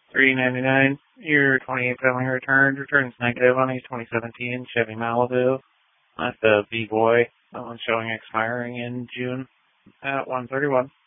$399. Your 28 billing returns negative on a 2017 Chevy Malibu. That's the B-Boy. That one's showing expiring in June at 131.